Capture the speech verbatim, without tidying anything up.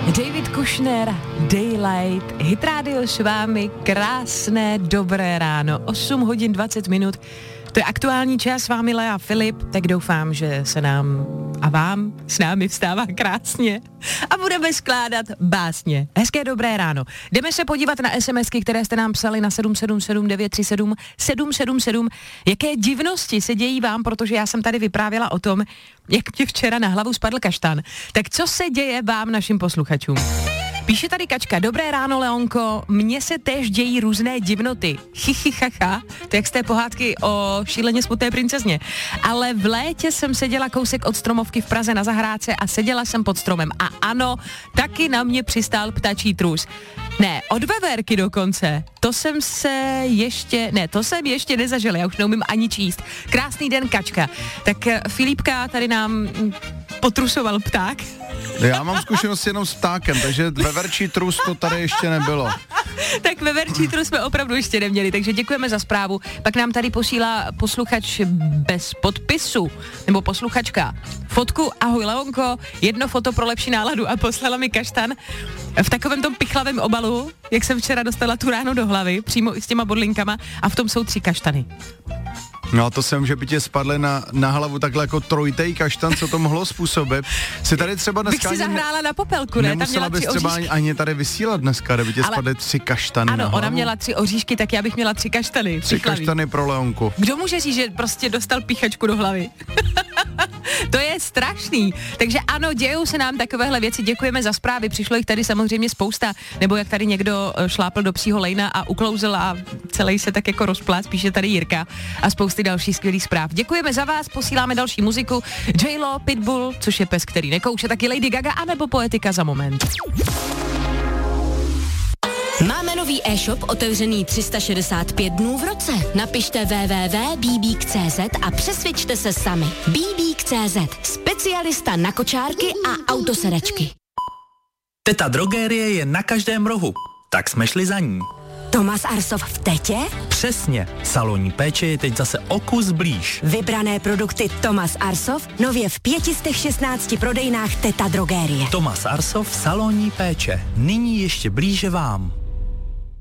David Kushner, Daylight, Hit Radio s vámi, krásné dobré ráno, osm hodin dvacet minut, to je aktuální čas, s vámi Lea Filip, tak doufám, že se nám a vám s námi vstává krásně a budeme skládat básně. Hezké dobré ráno. Jdeme se podívat na SMSky, které jste nám psali na sedm sedm sedm devět tři sedm sedm sedm sedm. Jaké divnosti se dějí vám, protože já jsem tady vyprávěla o tom, jak mě včera na hlavu spadl kaštan. Tak co se děje vám, našim posluchačům? Píše tady Kačka, dobré ráno Leonko, mně se též dějí různé divnoty. Chichichacha, to jak z té pohádky o šíleně smutné princezně. Ale v létě jsem seděla kousek od stromovky v Praze na zahrádce a seděla jsem pod stromem. A ano, taky na mě přistál ptačí trus. Ne, od veverky dokonce. To jsem se ještě, ne, to jsem ještě nezažila, já už neumím ani číst. Krásný den, Kačka. Tak Filipka tady nám potrusoval pták. Já mám zkušenost jenom s ptákem, takže veverčí trus to tady ještě nebylo. Tak veverčí trus jsme opravdu ještě neměli, takže děkujeme za zprávu. Pak nám tady posílá posluchač bez podpisu, nebo posluchačka fotku, ahoj Leonko, jedno foto pro lepší náladu a poslala mi kaštan v takovém tom pichlavém obalu, jak jsem včera dostala tu ráno do hlavy, přímo i s těma bodlinkama a v tom jsou tři kaštany. No to se může by tě spadly na, na hlavu takhle jako trojitej kaštan, co to mohlo způsobit. Si tady třeba dneska bych si zahrála na popelku, ne? Nemusela bys třeba ani, ani tady vysílat dneska, kde by tě ale spadly tři kaštany ano, na hlavu. Ona měla tři oříšky, tak já bych měla tři kaštany. Tři Přichlaví. kaštany pro Leonku. Kdo může říct, že prostě dostal píchačku do hlavy? To je strašný. Takže ano, dějou se nám takovéhle věci, děkujeme za zprávy, přišlo jich tady samozřejmě spousta, nebo jak tady někdo šlápl do psího lejna a uklouzl a celý se tak jako rozplác, píše tady Jirka a spousty dalších skvělých zpráv. Děkujeme za vás, posíláme další muziku, J-Lo, Pitbull, což je pes, který nekouše, taky Lady Gaga, anebo Poetika za moment. Máme nový e-shop otevřený tři sta šedesát pět dnů v roce. Napište w w w tečka b b k tečka c z a přesvědčte se sami. b b k tečka c z, specialista na kočárky a autosedačky. Teta Drogérie je na každém rohu, tak jsme šli za ní. Tomas Arsov v Tetě? Přesně, salonní péče je teď zase o kus blíž. Vybrané produkty Tomas Arsov nově v pět set šestnáct prodejnách Teta Drogérie. Tomas Arsov, salonní péče, nyní ještě blíže vám.